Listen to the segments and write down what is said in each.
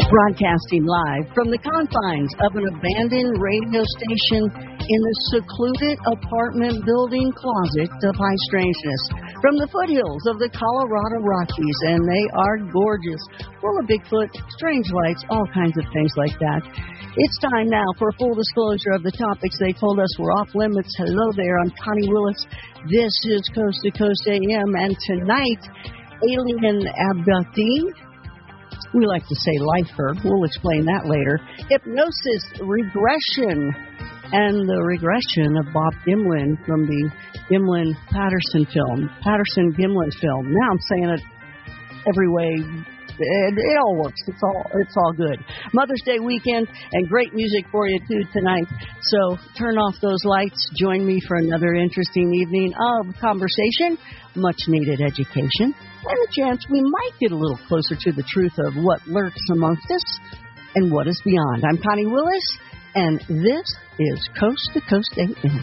Broadcasting live from the confines of an abandoned radio station in the secluded apartment building closet of high strangeness. From the foothills of the Colorado Rockies, and they are gorgeous, full of Bigfoot, strange lights, all kinds of things like that. It's time now for full disclosure of the topics they told us were off limits. Hello there, I'm Connie Willis. This is Coast to Coast AM, and tonight, alien abductee. We like to say lifer. We'll explain that later. Hypnosis, regression, and the regression of Bob Gimlin from the Patterson-Gimlin film. Now I'm saying it every way. It all works. It's all good. Mother's Day weekend and great music for you too tonight. So turn off those lights. Join me for another interesting evening of conversation, much needed education, and a chance we might get a little closer to the truth of what lurks amongst us and what is beyond. I'm Connie Willis, and this is Coast to Coast AM.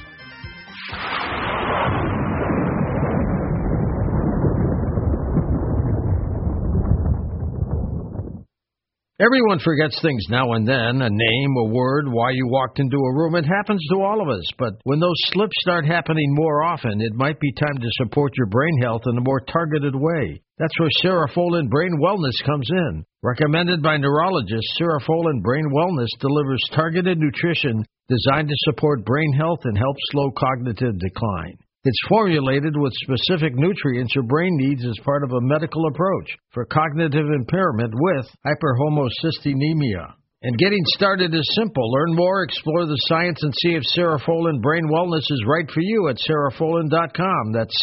Everyone forgets things now and then, a name, a word, why you walked into a room. It happens to all of us, but when those slips start happening more often, it might be time to support your brain health in a more targeted way. That's where Cerefolin Brain Wellness comes in. Recommended by neurologists, Cerefolin Brain Wellness delivers targeted nutrition designed to support brain health and help slow cognitive decline. It's formulated with specific nutrients your brain needs as part of a medical approach for cognitive impairment with hyperhomocystinemia. And getting started is simple. Learn more, explore the science, and see if Cerefolin Brain Wellness is right for you at Cerefolin.com. That's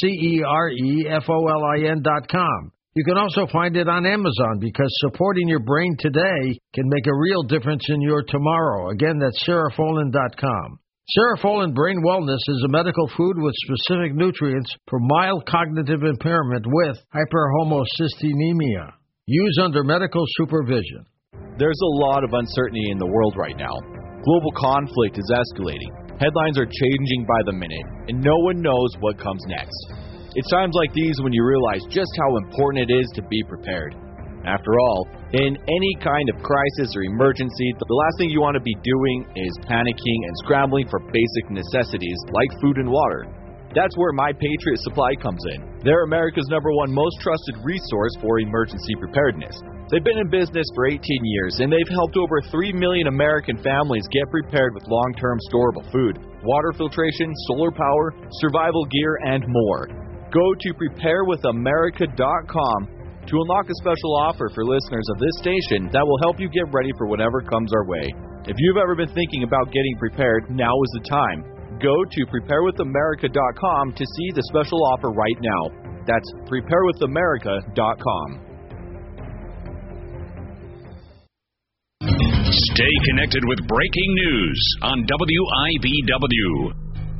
Cerefolin.com. You can also find it on Amazon because supporting your brain today can make a real difference in your tomorrow. Again, that's Cerefolin.com. Cerefolin Brain Wellness is a medical food with specific nutrients for mild cognitive impairment with hyperhomocystinemia. Use under medical supervision. There's a lot of uncertainty in the world right now. Global conflict is escalating. Headlines are changing by the minute, and no one knows what comes next. It's times like these when you realize just how important it is to be prepared. After all, in any kind of crisis or emergency, the last thing you want to be doing is panicking and scrambling for basic necessities like food and water. That's where My Patriot Supply comes in. They're America's #1 most trusted resource for emergency preparedness. They've been in business for 18 years, and they've helped over 3 million American families get prepared with long-term storable food, water filtration, solar power, survival gear, and more. Go to preparewithamerica.com to unlock a special offer for listeners of this station that will help you get ready for whatever comes our way. If you've ever been thinking about getting prepared, now is the time. Go to preparewithamerica.com to see the special offer right now. That's preparewithamerica.com. Stay connected with breaking news on WIBW.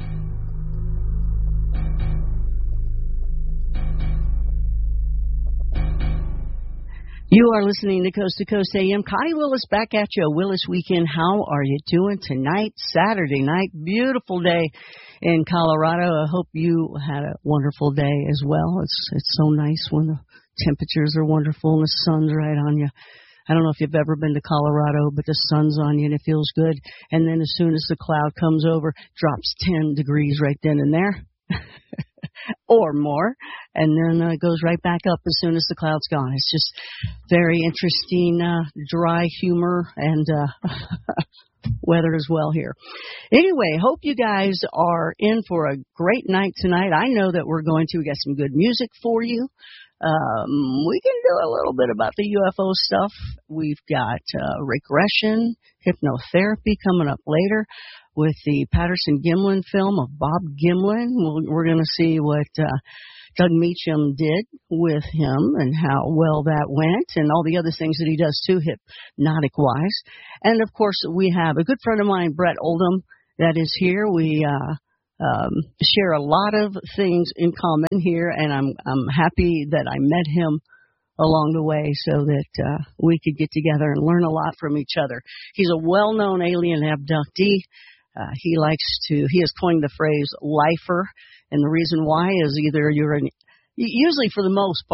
You are listening to Coast AM. Connie Willis back at you. Willis Weekend. How are you doing tonight? Saturday night. Beautiful day in Colorado. I hope you had a wonderful day as well. It's so nice when the temperatures are wonderful and the sun's right on you. I don't know if you've ever been to Colorado, but the sun's on you and it feels good. And then as soon as the cloud comes over, drops 10 degrees right then and there. Or more, and then it goes right back up as soon as the cloud's gone. It's just very interesting, dry humor and weather as well here. Anyway, hope you guys are in for a great night tonight. I know that we got some good music for you. We can do a little bit about the UFO stuff. We've got regression, hypnotherapy coming up later with the Patterson-Gimlin film of Bob Gimlin. We're going to see what Doug Meacham did with him and how well that went and all the other things that he does too, hypnotic-wise. And, of course, we have a good friend of mine, Brett Oldham, that is here. We share a lot of things in common here, and I'm happy that I met him along the way so that we could get together and learn a lot from each other. He's a well-known alien abductee. He has coined the phrase lifer, and the reason why is either usually for the most part,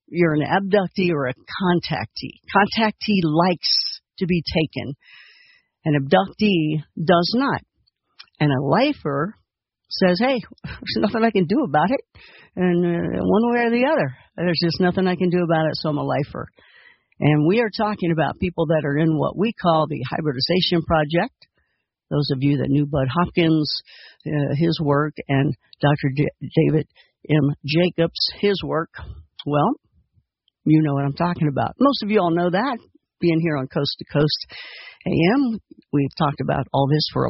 you're an abductee or a contactee. Contactee likes to be taken. An abductee does not. And a lifer says, hey, there's nothing I can do about it. And one way or the other, there's just nothing I can do about it, so I'm a lifer. And we are talking about people that are in what we call the hybridization project. Those of you that knew Bud Hopkins, his work, and Dr. David M. Jacobs, his work, well, you know what I'm talking about. Most of you all know that, being here on Coast to Coast AM. We've talked about all this for a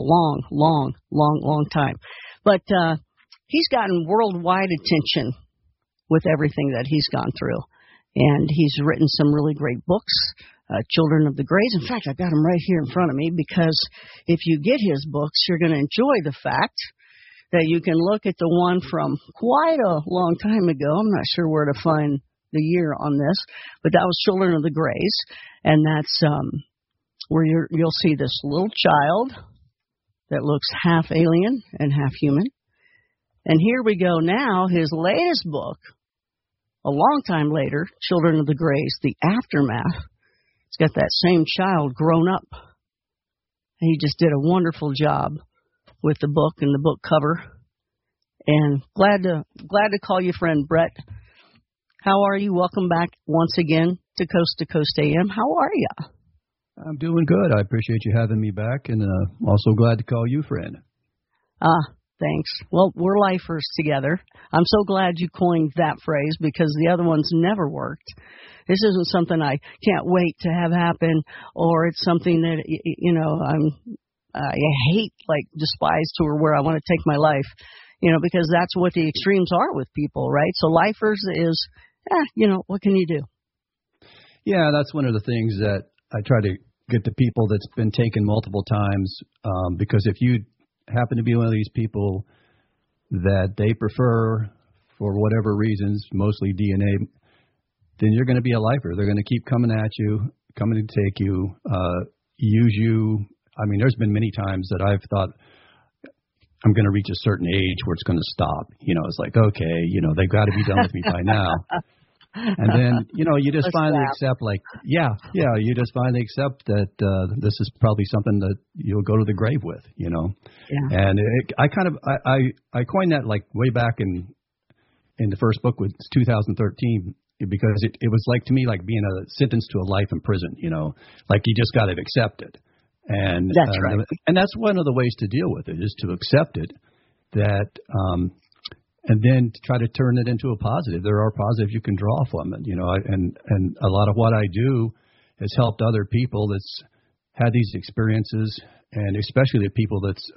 long time. But he's gotten worldwide attention with everything that he's gone through. And he's written some really great books, Children of the Greys. In fact, I've got them right here in front of me because if you get his books, you're going to enjoy the fact that you can look at the one from quite a long time ago. I'm not sure where to find the year on this, but that was Children of the Greys. And that's where you'll see this little child that looks half alien and half human. And here we go now, his latest book, a long time later, Children of the Greys, The Aftermath. It's got that same child grown up. And he just did a wonderful job with the book and the book cover. And glad to call you friend, Brett. How are you? Welcome back once again to Coast AM. How are you? I'm doing good. I appreciate you having me back, and also glad to call you friend. Thanks. Well, we're lifers together. I'm so glad you coined that phrase because the other ones never worked. This isn't something I can't wait to have happen, or it's something that, you know, I hate, like, despise to where I want to take my life, you know, because that's what the extremes are with people, right? So lifers is, you know, what can you do? Yeah, that's one of the things that I try to get to people that's been taken multiple times, because if you happen to be one of these people that they prefer for whatever reasons, mostly DNA, then you're going to be a lifer. They're going to keep coming at you, coming to take you, use you. I mean, there's been many times that I've thought I'm going to reach a certain age where it's going to stop. You know, it's like, okay, you know, they've got to be done with me by now. And then, you know, you just finally accept, like, you just finally accept that this is probably something that you'll go to the grave with, you know. Yeah. And I coined that like way back in the first book, with 2013, because it was like, to me, like being sentenced to a life in prison, you know, like you just got to accept it. And that's right. And that's one of the ways to deal with it, is to accept it, that and then to try to turn it into a positive. There are positives you can draw from it, you know, and a lot of what I do has helped other people that's had these experiences, and especially the people that's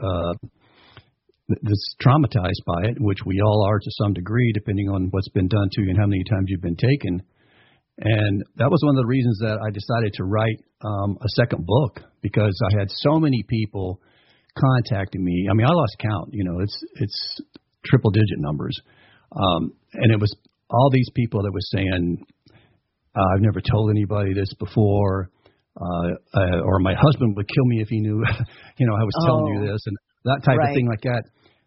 traumatized by it, which we all are to some degree, depending on what's been done to you and how many times you've been taken. And that was one of the reasons that I decided to write a second book, because I had so many people contacting me. I mean, I lost count, you know, it's triple digit numbers. And it was all these people that was saying, I've never told anybody this before, or my husband would kill me if he knew, you know, I was telling you this, and that type of thing like that.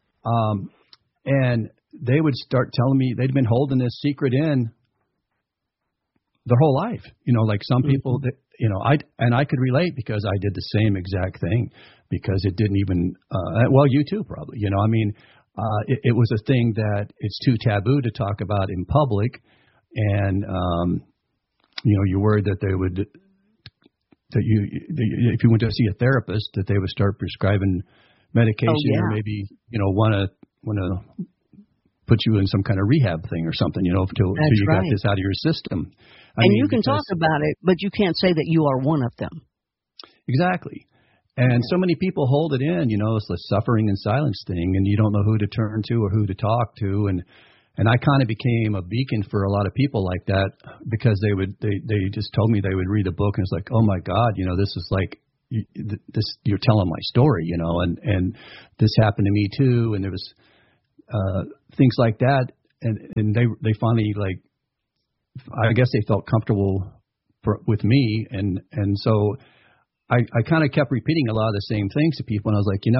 And they would start telling me they'd been holding this secret in their whole life. You know, like some people that, you know, I could relate, because I did the same exact thing, because it didn't even, well, you too, probably, you know, I mean, it was a thing that it's too taboo to talk about in public. And, you know, you're worried that they would, if you went to see a therapist, that they would start prescribing medication, or maybe, you know, want to put you in some kind of rehab thing or something, you know, until you got this out of your system. I mean, you can talk about it, but you can't say that you are one of them. Exactly. And so many people hold it in, you know, it's the suffering and silence thing, and you don't know who to turn to or who to talk to. And I kind of became a beacon for a lot of people like that, because they just told me they would read the book, and it's like, oh my God, you know, this is like, you're telling my story, you know, and this happened to me too. And there was things like that. And they finally, like, I guess they felt comfortable with me. And so I kind of kept repeating a lot of the same things to people. And I was like, you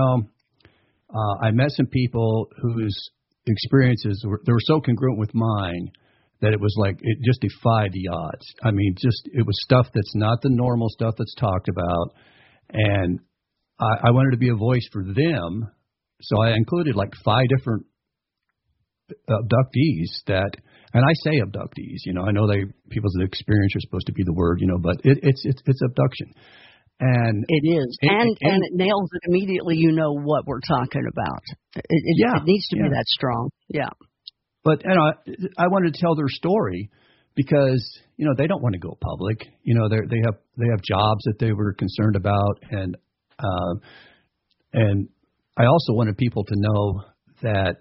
know, I met some people whose experiences were so congruent with mine that it was like it just defied the odds. I mean, just it was stuff that's not the normal stuff that's talked about, and I wanted to be a voice for them, so I included like 5 different abductees that, and I say abductees, you know, I know people's experience are supposed to be the word, you know, but it's abduction. And it is, and it nails it immediately. You know what we're talking about. It needs to be that strong. Yeah. But I wanted to tell their story because you know they don't want to go public. You know they have jobs that they were concerned about, and I also wanted people to know that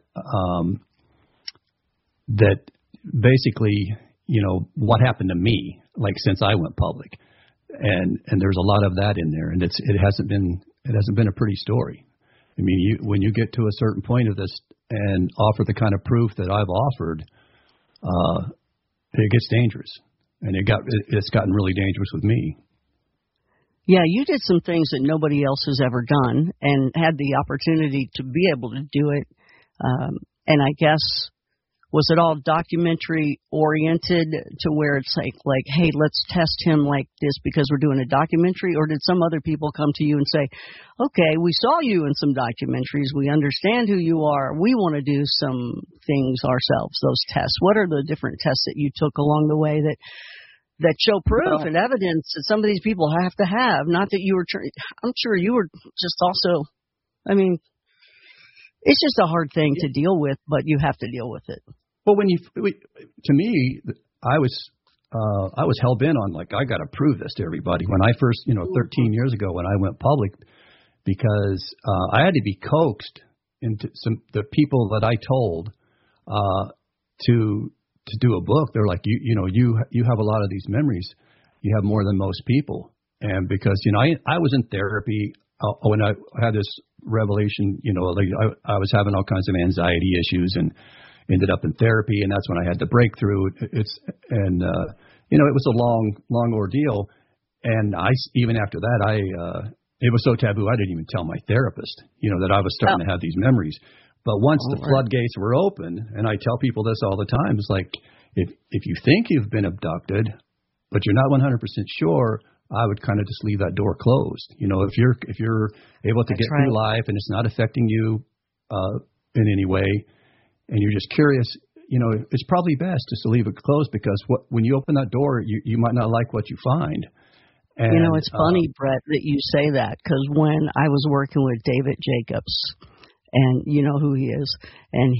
that basically you know what happened to me, like since I went public. And there's a lot of that in there, and it hasn't been a pretty story. I mean, when you get to a certain point of this and offer the kind of proof that I've offered, it gets dangerous, and it's gotten really dangerous with me. Yeah, you did some things that nobody else has ever done, and had the opportunity to be able to do it. And I guess, was it all documentary oriented to where it's like, hey, let's test him like this because we're doing a documentary? Or did some other people come to you and say, okay, we saw you in some documentaries, we understand who you are, we want to do some things ourselves, those tests? What are the different tests that you took along the way that show proof and evidence that some of these people have to have? Not that you were I'm sure you were just also, I mean, it's just a hard thing to deal with, but you have to deal with it. Well, to me, I was hell bent on like I got to prove this to everybody. When I first, 13 years ago, when I went public, because I had to be coaxed into the people that I told to do a book. They're like, you have a lot of these memories. You have more than most people, and because I was in therapy when I had this revelation. I was having all kinds of anxiety issues and ended up in therapy, and that's when I had the breakthrough. It was a long ordeal, and even after that, it was so taboo I didn't even tell my therapist, that I was starting to have these memories. But once the floodgates were open, and I tell people this all the time, it's like if you think you've been abducted, but you're not 100% sure, I would kind of just leave that door closed. If you're able to get through life and it's not affecting you in any way, and you're just curious, it's probably best just to leave it closed, because when you open that door, you might not like what you find. And, it's funny, Brett, that you say that, because when I was working with David Jacobs, and you know who he is, and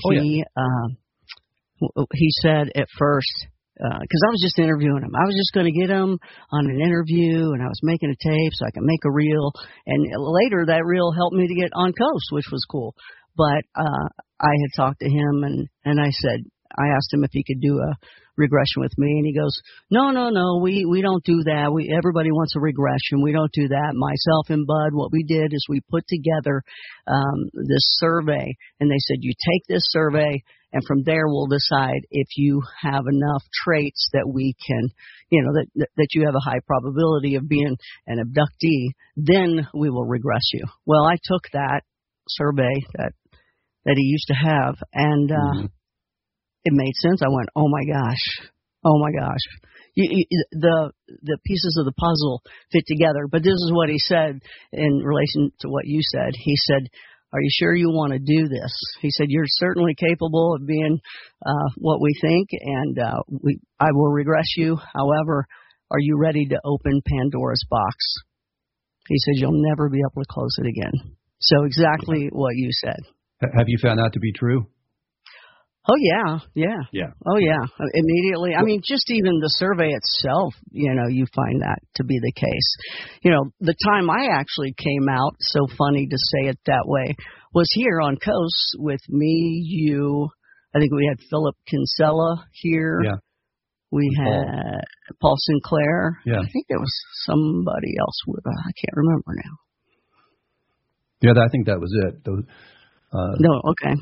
he said at first, because I was just interviewing him. I was just going to get him on an interview, and I was making a tape so I could make a reel. And later, that reel helped me to get on Coast, which was cool. But I had talked to him, and I asked him if he could do a regression with me, and he goes, no, we don't do that. Everybody wants a regression. We don't do that. Myself and Bud, what we did is we put together this survey, and they said, you take this survey, and from there we'll decide if you have enough traits that we can, that you have a high probability of being an abductee, then we will regress you. Well, I took that survey that he used to have, and it made sense. I went, oh my gosh. The pieces of the puzzle fit together. But this is what he said in relation to what you said. He said, are you sure you want to do this? He said, you're certainly capable of being what we think, and I will regress you. However, are you ready to open Pandora's box? He said, you'll never be able to close it again. So exactly what you said. Have you found that to be true? Oh, yeah. Oh, yeah. Immediately. I mean, just even the survey itself, you find that to be the case. The time I actually came out, so funny to say it that way, was here on Coast with me, you, I think we had Philip Kinsella here. Yeah. We had Paul Sinclair. Yeah. I think there was somebody else. I can't remember now. Yeah, I think that was it. No, okay.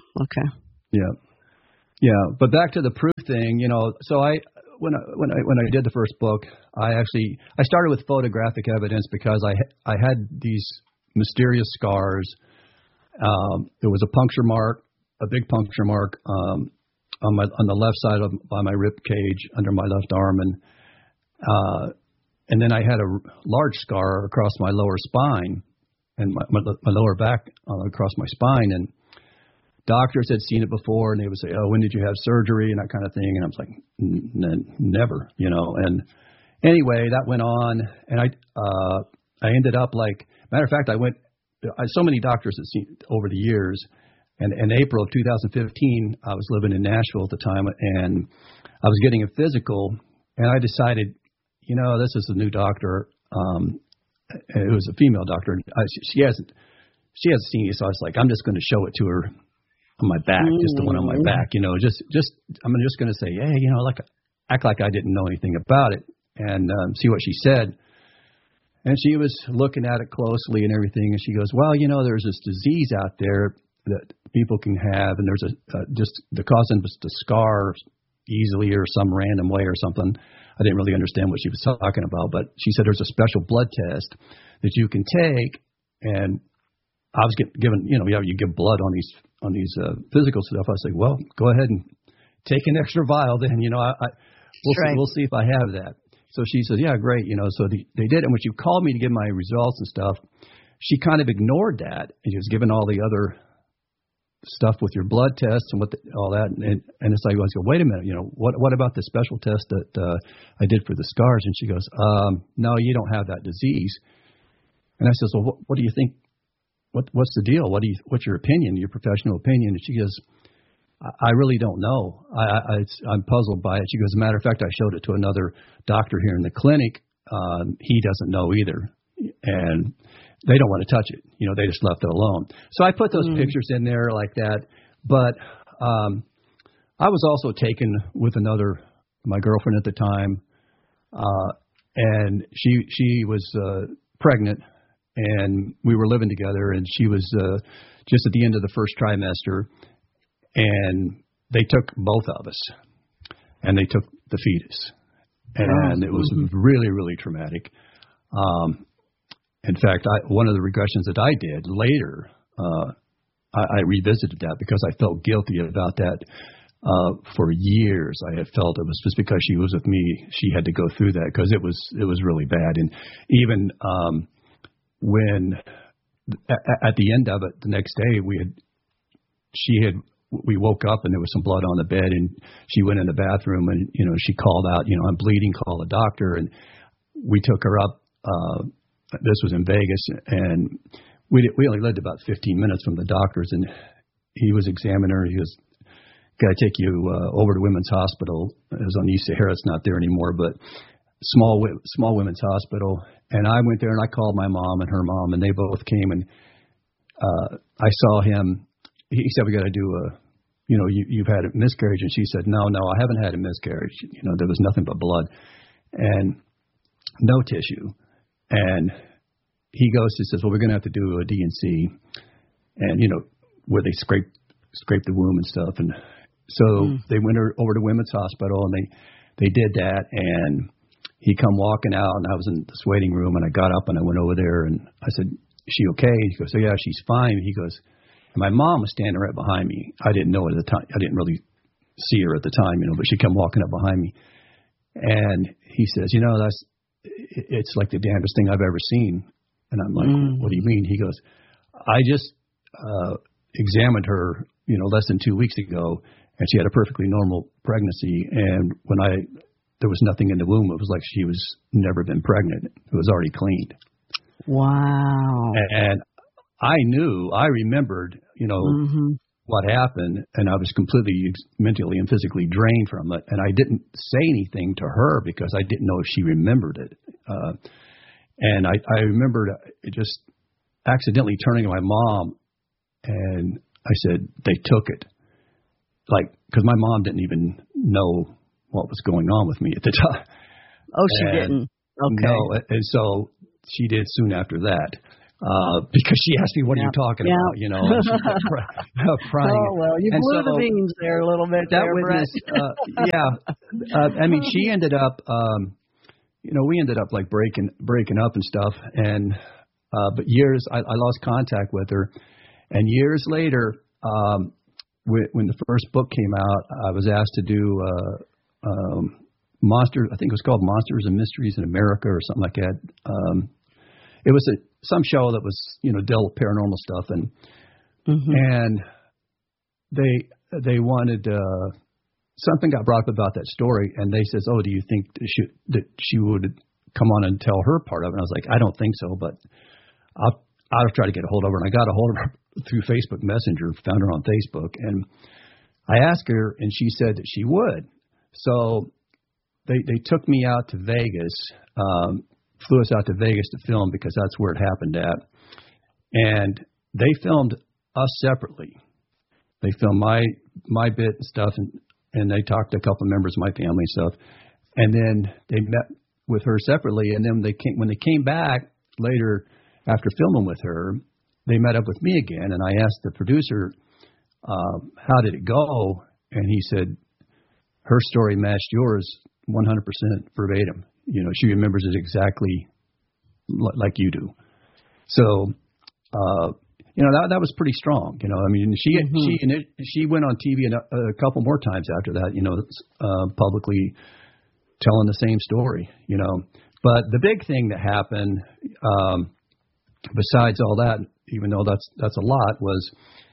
Yeah, but back to the proof thing, so when I did the first book, I started with photographic evidence because I had these mysterious scars. There was a puncture mark, a big puncture mark on the left side by my rib cage under my left arm, and then I had a large scar across my lower spine and my lower back across my spine, and doctors had seen it before, and they would say, "Oh, when did you have surgery?" and that kind of thing, and I was like, "Never," And anyway, that went on, and I ended up matter of fact, so many doctors had seen over the years. And in April of 2015, I was living in Nashville at the time, and I was getting a physical, and I decided, this is a new doctor. It was a female doctor. She hasn't seen it, so I was like, I'm just going to show it to her on my back, just the one on my back, I'm just going to say, hey, act like I didn't know anything about it, and see what she said. And she was looking at it closely and everything, and she goes, well, there's this disease out there that people can have, and there's just the cause them to scar easily or some random way or something. I didn't really understand what she was talking about, but she said there's a special blood test that you can take, and I was given, you give blood on these physical stuff. I was like, well, go ahead and take an extra vial, then we'll see if I have that. So she said, yeah, great, So they did, and when she called me to give my results and stuff, she kind of ignored that, and she was giving all the other stuff with your blood tests and all that, and it's like, I was going, wait a minute, what about the special test that I did for the scars? And she goes, no, you don't have that disease. And I says, well, what do you think? What's the deal? What's your opinion, your professional opinion? And she goes, I really don't know. I'm puzzled by it. She goes, as a matter of fact, I showed it to another doctor here in the clinic. He doesn't know either, and they don't want to touch it. They just left it alone. So I put those pictures in there like that. But I was also taken with my girlfriend at the time, and she was pregnant, and we were living together, and she was just at the end of the first trimester, and they took both of us, and they took the fetus, and it was really, really traumatic. In fact, one of the regressions that I did later, I revisited that because I felt guilty about that. For years, I had felt it was just because she was with me, she had to go through that, because it was really bad. And even when at the end of it, the next day, we woke up and there was some blood on the bed, and she went in the bathroom, and she called out, I'm bleeding, call a doctor, and we took her up. This was in Vegas, and we only lived about 15 minutes from the doctors, and he was examining her. He goes, got to take you over to Women's Hospital. It was on East Sahara. It's not there anymore, but small women's hospital. And I went there, and I called my mom and her mom, and they both came, and I saw him. He said, we got to do you've had a miscarriage. And she said, no, I haven't had a miscarriage. There was nothing but blood and no tissue. And he says, well, we're going to have to do a D&C, and, where they scrape the womb and stuff. And so they went over to Women's Hospital, and they did that, and he come walking out, and I was in this waiting room, and I got up, and I went over there, and I said, is she okay? He goes, oh, yeah, she's fine. He goes, and my mom was standing right behind me. I didn't know it at the time. I didn't really see her at the time, but she come walking up behind me. And he says, it's like the damnedest thing I've ever seen. And I'm like, what do you mean? He goes, I just examined her, less than 2 weeks ago, and she had a perfectly normal pregnancy. And there was nothing in the womb. It was like she was never been pregnant. It was already cleaned. Wow. And I remembered, what happened, and I was completely mentally and physically drained from it. And I didn't say anything to her because I didn't know if she remembered it. And I remembered just accidentally turning to my mom, and I said, they took it. Because my mom didn't even know what was going on with me at the time. Oh, she didn't? Okay. No, and so she did soon after that. Because she asked me, what are you talking about? And she kept crying. Oh, well, you blew the beans there a little bit. That witness, I mean, she ended up, we ended up like breaking up and stuff. And, but years, I lost contact with her. And years later, when the first book came out, I was asked to do Monsters. I think it was called Monsters and Mysteries in America or something like that. It was some show that was, dealt with paranormal stuff, and they wanted something got brought up about that story, and they says, "Oh, do you think that she would come on and tell her part of it?" And I was like, "I don't think so, but I'll try to get a hold of her." And I got a hold of her through Facebook Messenger, found her on Facebook, and I asked her, and she said that she would. So they took me out to Vegas, flew us out to Vegas to film because that's where it happened at. And they filmed us separately. They filmed my bit and stuff, and they talked to a couple of members of my family and stuff. And then they met with her separately. And then when they came back later after filming with her, they met up with me again. And I asked the producer, how did it go? And he said, her story matched yours 100% verbatim. She remembers it exactly like you do. So, that was pretty strong. I mean, she went on TV a couple more times after that, publicly telling the same story, But the big thing that happened, besides all that, even though that's a lot, was,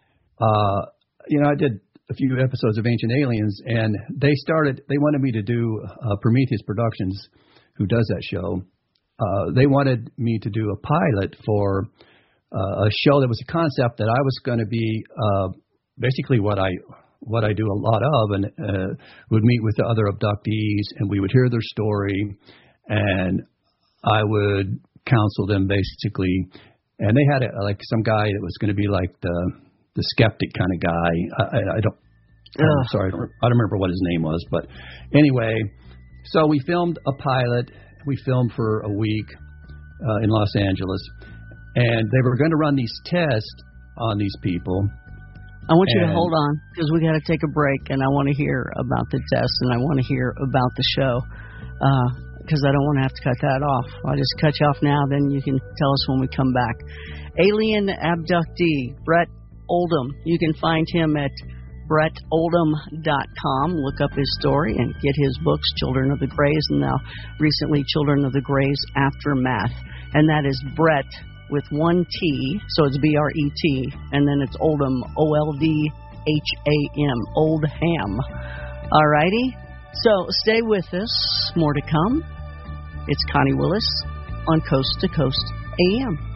I did a few episodes of Ancient Aliens, and they wanted me to do Prometheus Productions, who does that show. They wanted me to do a pilot for a show that was a concept that I was going to be basically what I do a lot of, and would meet with the other abductees, and we would hear their story, and I would counsel them basically. And they had some guy that was going to be like the skeptic kind of guy. I'm sorry, I don't remember what his name was, but anyway, so we filmed a pilot. We filmed for a week in Los Angeles, and they were going to run these tests on these people. I want you to hold on, because we got to take a break, and I want to hear about the test, and I want to hear about the show, because I don't want to have to cut that off. I'll just cut you off now, then you can tell us when we come back. Alien abductee, Brett Oldham. You can find him at BrettOldham.com. Look up his story and get his books, Children of the Greys, and now recently Children of the Greys Aftermath. And that is Brett with one T, so it's B-R-E-T, and then it's Oldham, O-L-D-H-A-M, Oldham. All righty? So stay with us. More to come. It's Connie Willis on Coast to Coast AM.